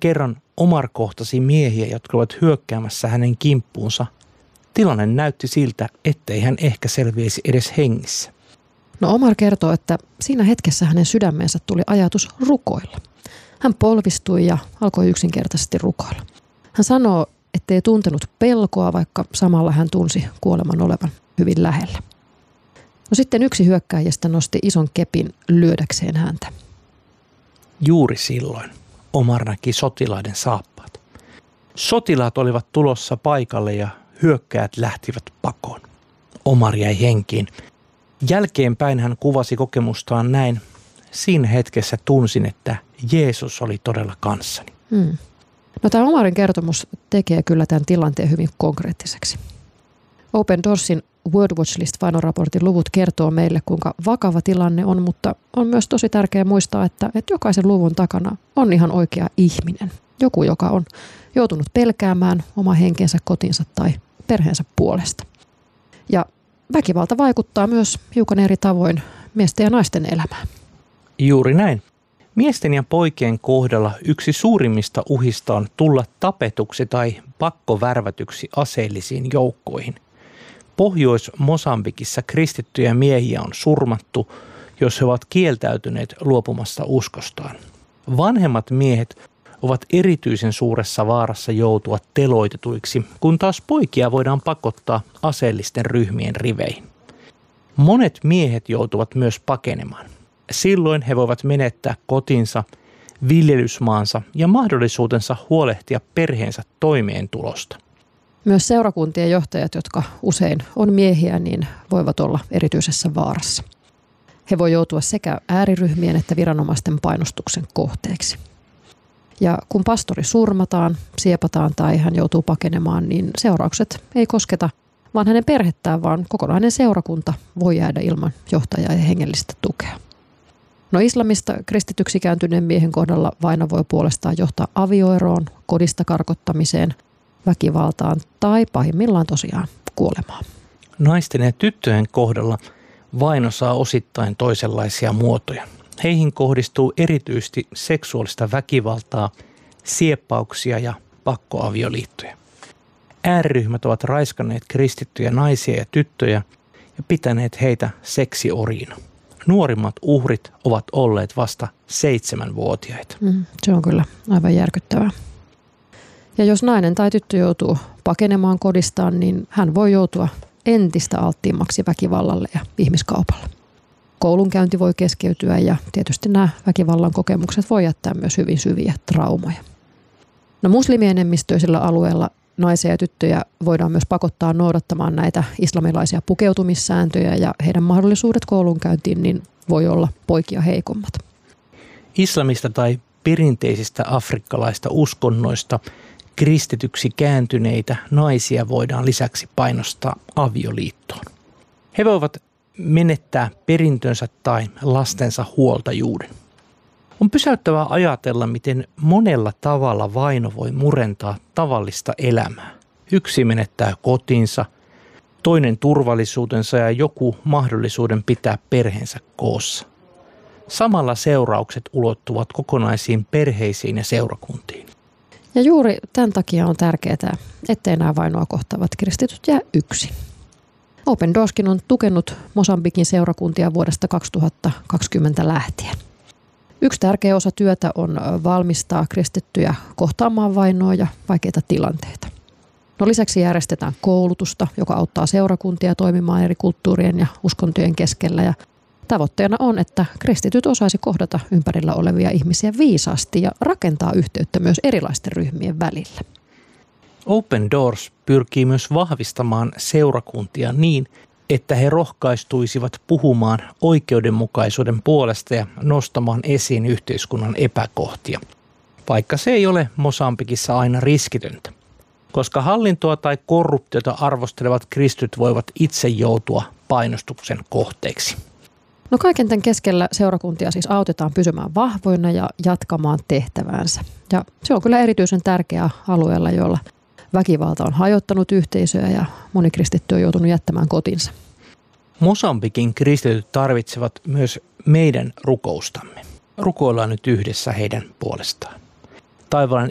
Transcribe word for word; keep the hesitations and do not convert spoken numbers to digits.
kerran Omar kohtasi miehiä, jotka olivat hyökkäämässä hänen kimppuunsa. Tilanne näytti siltä, ettei hän ehkä selviäisi edes hengissä. No Omar kertoo, että siinä hetkessä hänen sydämeensä tuli ajatus rukoilla. Hän polvistui ja alkoi yksinkertaisesti rukoilla. Hän sanoo, ettei tuntenut pelkoa, vaikka samalla hän tunsi kuoleman olevan hyvin lähellä. No sitten yksi hyökkääjistä nosti ison kepin lyödäkseen häntä. Juuri silloin Omar näki sotilaiden saappaat. Sotilaat olivat tulossa paikalle ja hyökkäät lähtivät pakoon. Omar jäi henkiin. Jälkeenpäin hän kuvasi kokemustaan näin. Siinä hetkessä tunsin, että Jeesus oli todella kanssani. Hmm. No tämä Omarin kertomus tekee kyllä tämän tilanteen hyvin konkreettiseksi. Open Doorsin World Watch List-vainoraportin luvut kertoo meille, kuinka vakava tilanne on, mutta on myös tosi tärkeää muistaa, että, että jokaisen luvun takana on ihan oikea ihminen. Joku, joka on joutunut pelkäämään oma henkensä, kotinsa tai perheensä puolesta. Ja väkivalta vaikuttaa myös hiukan eri tavoin miesten ja naisten elämään. Juuri näin. Miesten ja poikien kohdalla yksi suurimmista uhista on tulla tapetuksi tai pakkovärvätyksi aseellisiin joukkoihin. Pohjois-Mosambikissa kristittyjä miehiä on surmattu, jos he ovat kieltäytyneet luopumasta uskostaan. Vanhemmat miehet ovat erityisen suuressa vaarassa joutua teloitetuiksi, kun taas poikia voidaan pakottaa aseellisten ryhmien riveihin. Monet miehet joutuvat myös pakenemaan. Silloin he voivat menettää kotinsa, viljelysmaansa ja mahdollisuutensa huolehtia perheensä toimeentulosta. Myös seurakuntien johtajat, jotka usein on miehiä, niin voivat olla erityisessä vaarassa. He voi joutua sekä ääriryhmien että viranomaisten painostuksen kohteeksi. Ja kun pastori surmataan, siepataan tai hän joutuu pakenemaan, niin seuraukset ei kosketa vaan hänen perhettään, vaan kokonainen seurakunta voi jäädä ilman johtajaa ja hengellistä tukea. No islamista kristityksi kääntyneen miehen kohdalla vaino voi puolestaan johtaa avioeroon, kodista karkottamiseen, väkivaltaan tai pahimmillaan tosiaan kuolemaan. Naisten ja tyttöjen kohdalla vaino saa osittain toisenlaisia muotoja. Heihin kohdistuu erityisesti seksuaalista väkivaltaa, sieppauksia ja pakkoavioliittoja. Ääriryhmät ovat raiskanneet kristittyjä naisia ja tyttöjä ja pitäneet heitä seksiorjina. Nuorimmat uhrit ovat olleet vasta seitsemänvuotiaita. Mm, se on kyllä aivan järkyttävää. Ja jos nainen tai tyttö joutuu pakenemaan kodistaan, niin hän voi joutua entistä alttiimmaksi väkivallalle ja ihmiskaupalle. Koulunkäynti voi keskeytyä ja tietysti nämä väkivallan kokemukset voi jättää myös hyvin syviä traumoja. No muslimienemmistöisillä alueilla naisia ja tyttöjä voidaan myös pakottaa noudattamaan näitä islamilaisia pukeutumissääntöjä ja heidän mahdollisuudet koulunkäyntiin niin voi olla poikia heikommat. Islamista tai perinteisistä afrikkalaista uskonnoista kristityksi kääntyneitä naisia voidaan lisäksi painostaa avioliittoon. He voivat menettää perintönsä tai lastensa huoltajuuden. On pysäyttävää ajatella, miten monella tavalla vaino voi murentaa tavallista elämää. Yksi menettää kotinsa, toinen turvallisuutensa ja joku mahdollisuuden pitää perheensä koossa. Samalla seuraukset ulottuvat kokonaisiin perheisiin ja seurakuntiin. Ja juuri tämän takia on tärkeää, ettei nämä vainoa kohtaavat kristityt jää yksin. Open Doorskin on tukenut Mosambikin seurakuntia vuodesta kaksituhattakaksikymmentä lähtien. Yksi tärkeä osa työtä on valmistaa kristittyjä kohtaamaan vainoa ja vaikeita tilanteita. No lisäksi järjestetään koulutusta, joka auttaa seurakuntia toimimaan eri kulttuurien ja uskontojen keskellä. Ja tavoitteena on, että kristityt osaisi kohdata ympärillä olevia ihmisiä viisaasti ja rakentaa yhteyttä myös erilaisten ryhmien välillä. Open Doors pyrkii myös vahvistamaan seurakuntia niin, että he rohkaistuisivat puhumaan oikeudenmukaisuuden puolesta ja nostamaan esiin yhteiskunnan epäkohtia, vaikka se ei ole Mosambikissa aina riskitöntä. Koska hallintoa tai korruptiota arvostelevat kristityt voivat itse joutua painostuksen kohteeksi. No kaiken tämän keskellä seurakuntia siis autetaan pysymään vahvoina ja jatkamaan tehtäväänsä. Ja se on kyllä erityisen tärkeä alueella, jolla väkivalta on hajottanut yhteisöä ja moni kristitty on joutunut jättämään kotinsa. Mosambikin kristityt tarvitsevat myös meidän rukoustamme. Rukoillaan nyt yhdessä heidän puolestaan. Taivaan